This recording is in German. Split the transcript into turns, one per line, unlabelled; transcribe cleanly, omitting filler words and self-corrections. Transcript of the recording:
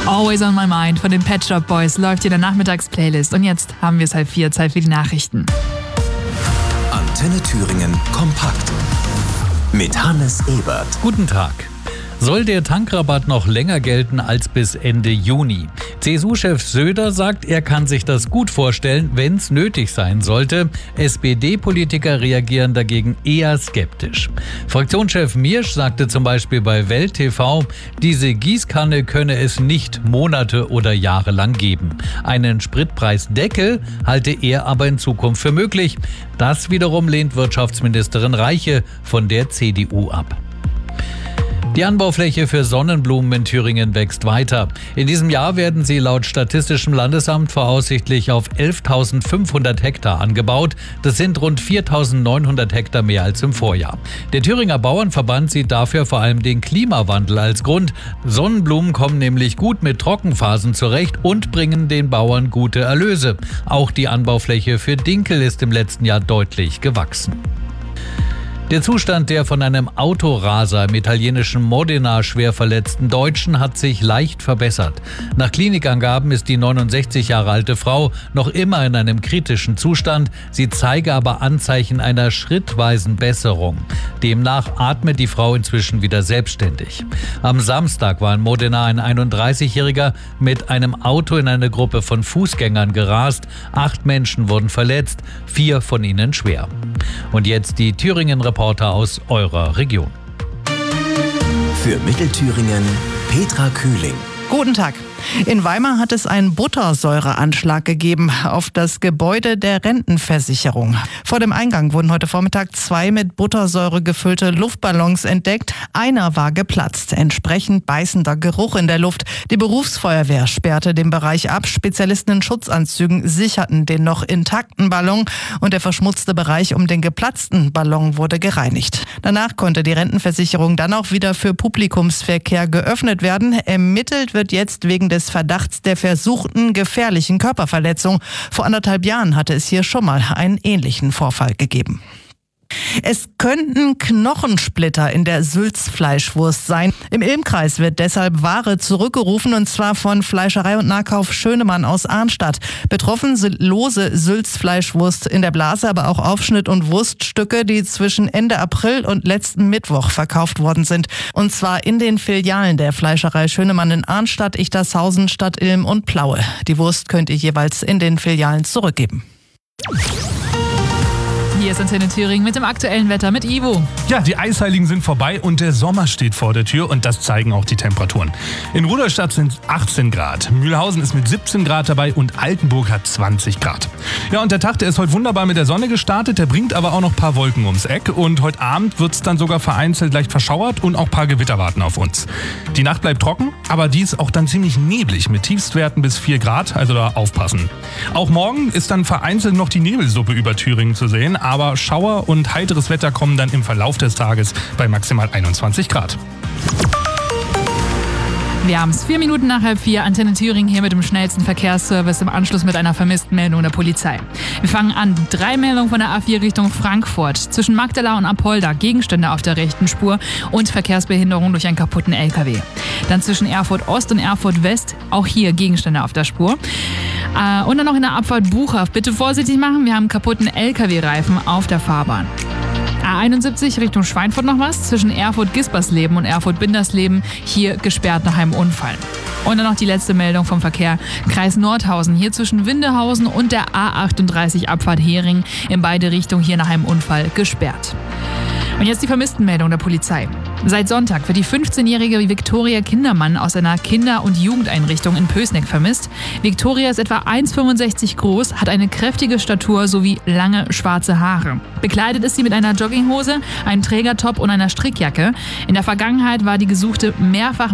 Always on my mind von den Pet Shop Boys läuft hier in der Nachmittagsplaylist. Und jetzt haben wir es 3:30, Zeit für die Nachrichten.
Antenne Thüringen kompakt mit Hannes Ebert.
Guten Tag. Soll der Tankrabatt noch länger gelten als bis Ende Juni? CSU-Chef Söder sagt, er kann sich das gut vorstellen, wenn es nötig sein sollte. SPD-Politiker reagieren dagegen eher skeptisch. Fraktionschef Miersch sagte zum Beispiel bei Welt TV, diese Gießkanne könne es nicht Monate oder Jahre lang geben. Einen Spritpreisdeckel halte er aber in Zukunft für möglich. Das wiederum lehnt Wirtschaftsministerin Reiche von der CDU ab. Die Anbaufläche für Sonnenblumen in Thüringen wächst weiter. In diesem Jahr werden sie laut Statistischem Landesamt voraussichtlich auf 11.500 Hektar angebaut. Das sind rund 4.900 Hektar mehr als im Vorjahr. Der Thüringer Bauernverband sieht dafür vor allem den Klimawandel als Grund. Sonnenblumen kommen nämlich gut mit Trockenphasen zurecht und bringen den Bauern gute Erlöse. Auch die Anbaufläche für Dinkel ist im letzten Jahr deutlich gewachsen. Der Zustand der von einem Autoraser im italienischen Modena schwer verletzten Deutschen hat sich leicht verbessert. Nach Klinikangaben ist die 69 Jahre alte Frau noch immer in einem kritischen Zustand. Sie zeige aber Anzeichen einer schrittweisen Besserung. Demnach atmet die Frau inzwischen wieder selbstständig. Am Samstag war in Modena ein 31-Jähriger mit einem Auto in eine Gruppe von Fußgängern gerast. 8 Menschen wurden verletzt, 4 von ihnen schwer. Und jetzt die Thüringen-Reporter aus eurer Region.
Für Mittelthüringen Petra Kühling.
Guten Tag. In Weimar hat es einen Buttersäureanschlag gegeben auf das Gebäude der Rentenversicherung. Vor dem Eingang wurden heute Vormittag 2 mit Buttersäure gefüllte Luftballons entdeckt. Einer war geplatzt. Entsprechend beißender Geruch in der Luft. Die Berufsfeuerwehr sperrte den Bereich ab. Spezialisten in Schutzanzügen sicherten den noch intakten Ballon und der verschmutzte Bereich um den geplatzten Ballon wurde gereinigt. Danach konnte die Rentenversicherung dann auch wieder für Publikumsverkehr geöffnet werden. Ermittelt wird jetzt wegen des Verdachts der versuchten gefährlichen Körperverletzung. Vor 1,5 Jahren hatte es hier schon mal einen ähnlichen Vorfall gegeben. Es könnten Knochensplitter in der Sülz-Fleischwurst sein. Im Ilm-Kreis wird deshalb Ware zurückgerufen, und zwar von Fleischerei und Nahkauf Schönemann aus Arnstadt. Betroffen sind lose Sülz-Fleischwurst in der Blase, aber auch Aufschnitt- und Wurststücke, die zwischen Ende April und letzten Mittwoch verkauft worden sind. Und zwar in den Filialen der Fleischerei Schönemann in Arnstadt, Ichtershausen, Stadtilm und Plaue. Die Wurst könnt ihr jeweils in den Filialen zurückgeben.
Hier ist Antenne Thüringen mit dem aktuellen Wetter mit Ivo.
Ja, die Eisheiligen sind vorbei und der Sommer steht vor der Tür, und das zeigen auch die Temperaturen. In Rudolstadt sind 18 Grad, Mühlhausen ist mit 17 Grad dabei und Altenburg hat 20 Grad. Ja, und der Tag, der ist heute wunderbar mit der Sonne gestartet, der bringt aber auch noch ein paar Wolken ums Eck, und heute Abend wird es dann sogar vereinzelt leicht verschauert und auch ein paar Gewitter warten auf uns. Die Nacht bleibt trocken, aber die ist auch dann ziemlich neblig mit Tiefstwerten bis 4 Grad, also da aufpassen. Auch morgen ist dann vereinzelt noch die Nebelsuppe über Thüringen zu sehen, aber Schauer und heiteres Wetter kommen dann im Verlauf des Tages bei maximal 21 Grad.
Wir haben es 4 Minuten nach 3:30, Antenne Thüringen hier mit dem schnellsten Verkehrsservice im Anschluss mit einer vermissten Meldung der Polizei. Wir fangen an. 3 Meldungen von der A4 Richtung Frankfurt. Zwischen Magdala und Apolda Gegenstände auf der rechten Spur und Verkehrsbehinderung durch einen kaputten LKW. Dann zwischen Erfurt Ost und Erfurt West, auch hier Gegenstände auf der Spur. Und dann noch in der Abfahrt Buchhaft. Bitte vorsichtig machen, wir haben kaputten LKW-Reifen auf der Fahrbahn. A71 Richtung Schweinfurt noch was. Zwischen Erfurt-Gispersleben und Erfurt-Bindersleben hier gesperrt nach einem Unfall. Und dann noch die letzte Meldung vom Verkehr. Kreis Nordhausen, hier zwischen Windehausen und der A38 Abfahrt Hering in beide Richtungen hier nach einem Unfall gesperrt. Und jetzt die Vermisstenmeldung der Polizei. Seit Sonntag wird die 15-jährige Viktoria Kindermann aus einer Kinder- und Jugendeinrichtung in Pößneck vermisst. Viktoria ist etwa 1,65 groß, hat eine kräftige Statur sowie lange schwarze Haare. Bekleidet ist sie mit einer Jogginghose, einem Trägertop und einer Strickjacke. In der Vergangenheit war die Gesuchte mehrfach